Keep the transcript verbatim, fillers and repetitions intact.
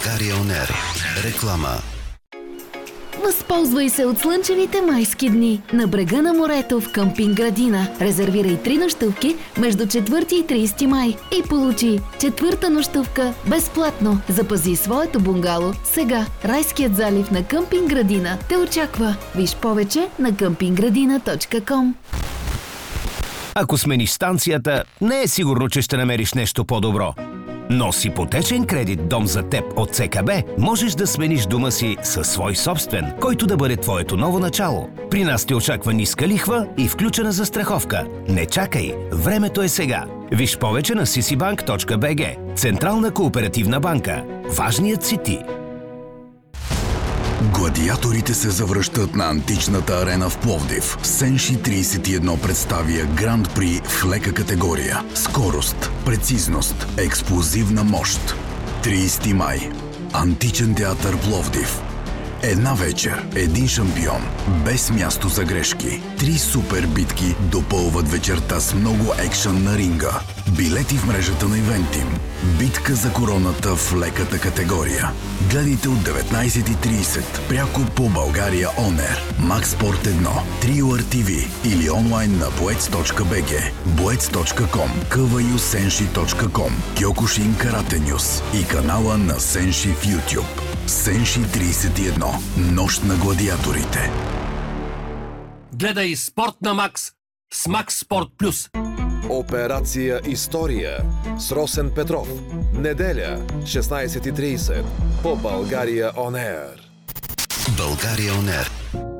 България он ер. Реклама. Възползвай се от слънчевите майски дни на брега на морето в къмпинг Градина. Резервирай три нощувки между четвърти и тридесети май и получи четвърта нощувка безплатно. Запази своето бунгало сега. Райският залив на къмпинг Градина те очаква. Виж повече на къмпинг градина точка ком. Ако смениш станцията, не е сигурно, че ще намериш нещо по-добро. Но с ипотечен кредит «Дом за теб» от Це Ка Бе можеш да смениш дома си със свой собствен, който да бъде твоето ново начало. При нас те очаква ниска лихва и включена застраховка. Не чакай, времето е сега. Виж повече на си си банк точка би джи. Централна кооперативна банка. Важният си ти. Гладиаторите се завръщат на античната арена в Пловдив. Сенши тридесет и едно представя Гранд При в лека категория. Скорост, прецизност, експлозивна мощ. тридесети май. Античен театър Пловдив. Една вечер, един шампион, без място за грешки. Три супер битки допълват вечерта с много екшън на ринга. Билети в мрежата на Ивентим. Битка за короната в леката категория. Гледайте от деветнайсет и трийсет пряко по България он ер, Макс Спорт едно, Трио Ар Ти Ви или онлайн на боец точка би джи, боец точка ком, ка ви ю сенши точка ком, Кьокушин Карате Нюс и канала на Сенши в YouTube. Сенши тридесет и едно. Нощ на гладиаторите. Гледай Спорт на Макс с Макс Спорт Плюс. Операция История с Росен Петров. Неделя, шестнайсет и трийсет по България он ер. България он ер.